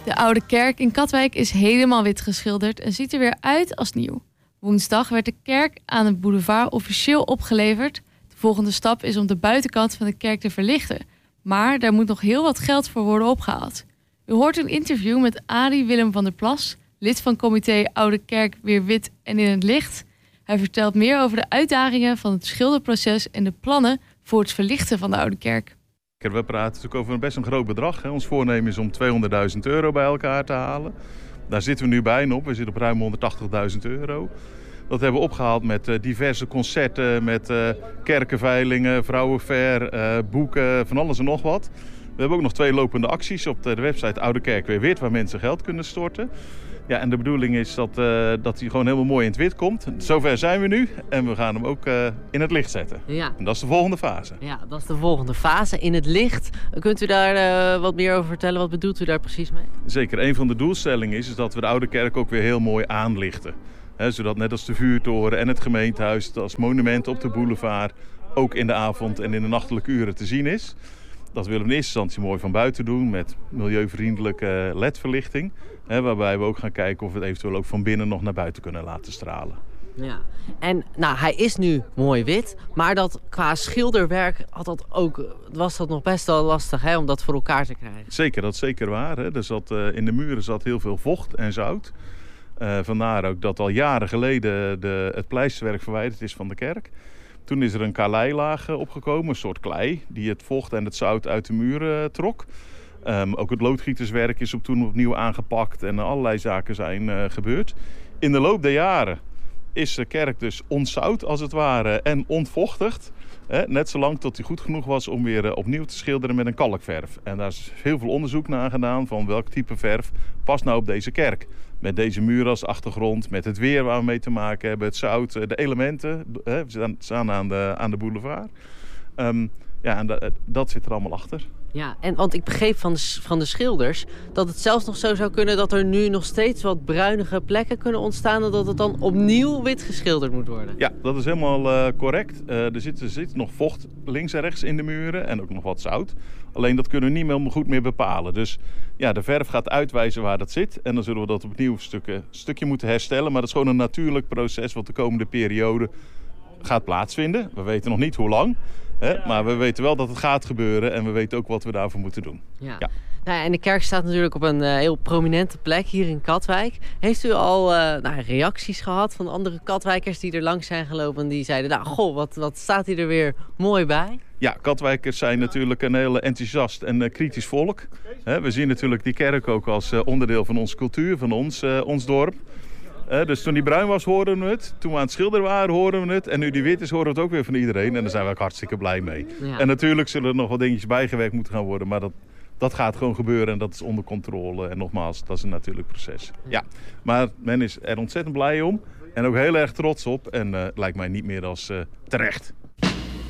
De oude kerk in Katwijk is helemaal wit geschilderd en ziet er weer uit als nieuw. Woensdag werd de kerk aan het boulevard officieel opgeleverd. De volgende stap is om de buitenkant van de kerk te verlichten. Maar daar moet nog heel wat geld voor worden opgehaald. U hoort een interview met Arie Willem van der Plas, lid van comité Oude Kerk Weer Wit en in het Licht. Hij vertelt meer over de uitdagingen van het schilderproces en de plannen voor het verlichten van de oude kerk. We praten natuurlijk over best een groot bedrag. Hè. Ons voornemen is om €200.000 bij elkaar te halen. Daar zitten we nu bijna op. We zitten op ruim €180.000. Dat hebben we opgehaald met diverse concerten, met kerkenveilingen, vrouwenfair, boeken, van alles en nog wat. We hebben ook nog 2 lopende acties op de website Oude Kerk Weer Wit, waar mensen geld kunnen storten. Ja, en de bedoeling is dat hij gewoon helemaal mooi in het wit komt. Zover zijn we nu en we gaan hem ook in het licht zetten. Ja. En dat is de volgende fase. Ja, dat is de volgende fase, in het licht. Kunt u daar wat meer over vertellen? Wat bedoelt u daar precies mee? Zeker, een van de doelstellingen is dat we de Oude Kerk ook weer heel mooi aanlichten. Zodat net als de vuurtoren en het gemeentehuis als monument op de boulevard ook in de avond en in de nachtelijke uren te zien is. Dat willen we in eerste instantie mooi van buiten doen met milieuvriendelijke LED-verlichting. Waarbij we ook gaan kijken of we het eventueel ook van binnen nog naar buiten kunnen laten stralen. Ja, en nou, hij is nu mooi wit, maar dat qua schilderwerk was dat nog best wel lastig om dat voor elkaar te krijgen. Zeker, dat is zeker waar. Hè. In de muren zat heel veel vocht en zout. Vandaar ook dat al jaren geleden het pleisterwerk verwijderd is van de kerk. Toen is er een kaleilaag opgekomen, een soort klei, die het vocht en het zout uit de muren trok. Ook het loodgieterswerk is toen opnieuw aangepakt en allerlei zaken zijn gebeurd. In de loop der jaren is de kerk dus ontzout als het ware en ontvochtigd. Net zolang tot hij goed genoeg was om weer opnieuw te schilderen met een kalkverf. En daar is heel veel onderzoek naar gedaan van welk type verf past nou op deze kerk. Met deze muren als achtergrond, met het weer waar we mee te maken hebben, het zout, de elementen. We staan aan de boulevard. En dat zit er allemaal achter. Ja, want ik begreep van de schilders dat het zelfs nog zo zou kunnen dat er nu nog steeds wat bruinige plekken kunnen ontstaan en dat het dan opnieuw wit geschilderd moet worden. Ja, dat is helemaal correct. Er zit nog vocht links en rechts in de muren en ook nog wat zout. Alleen dat kunnen we niet meer goed meer bepalen. Dus ja, de verf gaat uitwijzen waar dat zit en dan zullen we dat opnieuw een stukje moeten herstellen. Maar dat is gewoon een natuurlijk proces wat de komende periode gaat plaatsvinden. We weten nog niet hoe lang. Maar we weten wel dat het gaat gebeuren en we weten ook wat we daarvoor moeten doen. Ja. Nou, en de kerk staat natuurlijk op een heel prominente plek hier in Katwijk. Heeft u al reacties gehad van andere Katwijkers die er langs zijn gelopen en die zeiden, wat staat hier er weer mooi bij? Ja, Katwijkers zijn natuurlijk een heel enthousiast en kritisch volk. We zien natuurlijk die kerk ook als onderdeel van onze cultuur, van ons dorp. Dus toen die bruin was, hoorden we het. Toen we aan het schilderen waren, hoorden we het. En nu die wit is, horen we het ook weer van iedereen. En daar zijn we ook hartstikke blij mee. Ja. En natuurlijk zullen er nog wat dingetjes bijgewerkt moeten gaan worden. Maar dat gaat gewoon gebeuren en dat is onder controle. En nogmaals, dat is een natuurlijk proces. Ja. Maar men is er ontzettend blij om. En ook heel erg trots op. En lijkt mij niet meer als terecht.